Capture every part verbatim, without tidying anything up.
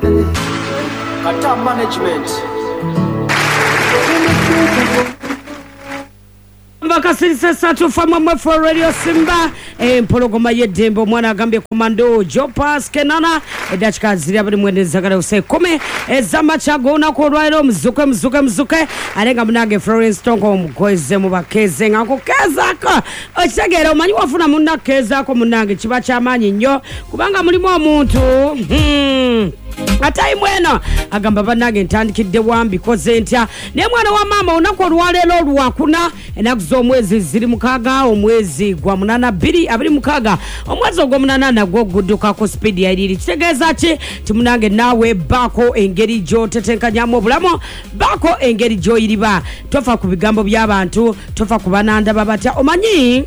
Kata management. Bakasirisa satu fama mwefu Radio Simba e, mpologoma yedembo mwana agambye komando Jopas Kenana edachika ziri abali mwendeza kada use kome ezama chagona kolwairo mzuke mzuke mzuke alenga mnage Florence Tongo mgoeze mubakeze ngako kezako ochagera omanyi wafuna munna kezako munange chiba chamanyi nnyo kubanga mulimo omuntu hmm Atai mwena agamba banage ntandikidde wambi koze ntya ne mwana wa mama unako lwalelo lwakuna enakuzo omwezi ziri mukaga omwezi gwa munana biri abiri mukaga omwezi ogwo munana nagwo gudduka ku speed ya liri kitegeeza ki timunange nawe bako engeri jo tetenkanyamu obulamu bako engeri jo iriba tofa ku bigambo by'abantu tofa ku bananda babatya omanyi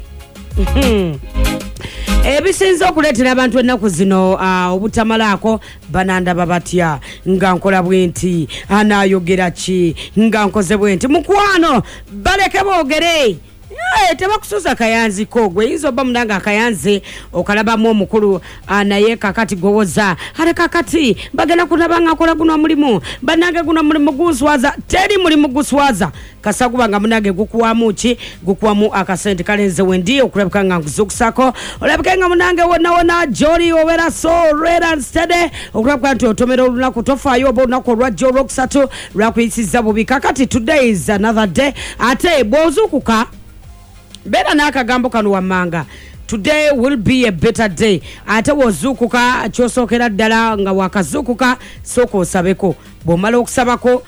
ebisinzo okuletera abantu ennaku zino uh, obutamalako bananda babatya nga nkola bwenti anayogera ki nga nkoze bwenti mukwano baleke boogere Eh tebakusuza kayanzi kogwe izo bamunanga akayanze okalabamu omukulu naye kakati gowoza hale kakati bagena kunabanga kola guno mulimu banage guno mulimu guswaza teri mulimu guswaza kasakubanga munage gukuwamuki gukuwamu akasente kalenze wendi okulabika nga nguzukusako olabika nga munange wona wona joli overa so rera steady okulabika nti otomera olunaku tofayo obo nako lwa jolo kusatu lwakuyisiza bubi kakati today is another day ate bozukuka Bera nakagambo kanu wamanga today will be a better day ate wozukuka kyosokera ddala nga wakazukuka soko osabeko bomala okusabako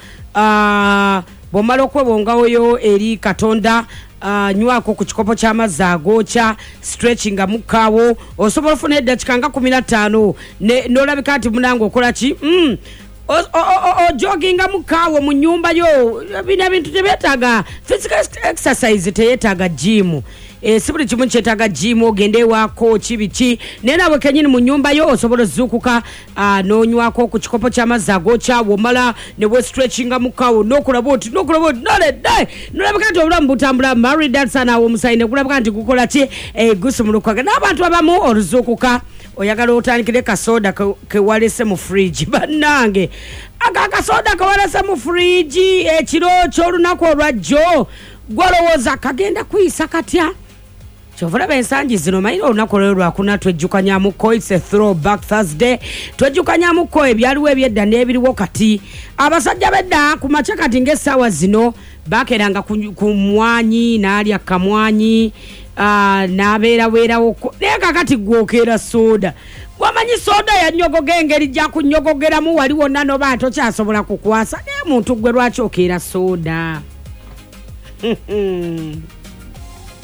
uh, bomala okwebongawoyo eri katonda uh, nywako ku kikopo ky'amazzi agokya stretching mukawo osobola ofuna eddakiika nga kumi na ttaano n'olabika nti munange okola ki mm. O, o, o, o jogging mukawo mu nyumba yo bina bintu tebetaga physical exercise teyetaga gym e sibuli kimu kyetaga gym ogende wako kibichi nena bwe kenyini mu nyumba yo osobola zukuka uh, nonywako ku kikopo ky'amazzi agokya womala ne we stretching mukawo nokulaba oti nokulaba oti nole dai nolabika nti obulamu butambula married dance na wo musaine kulabika nti gukola ki e gusumulukaga n'abantu abamu oluzukuka oyagala otandikire kasoda ke walese mu fridge banange aka kasoda ke walese mu fridge ekiro ky'olunaku olwajjo gwalowoza kagenda kuyisa katya kyovula bensangi zino mayiro olunaku olwo lwakuna twejjukanyamuko it's a throwback Thursday twejjukanyamuko ebyaliwo ebyedda n'ebiriwo kati abasajja bedda ku makya kati ng'essaawa zino bakeranga ku mwanyi n'alya kamwanyi Uh, nabeera weerawo naye kakati gwokera soda wamanyi soda ya nyogoga engeri gya kunyogogeramu wali wonna noba tokyasobola kukwasa naye muntu gwe lwaki okeera soda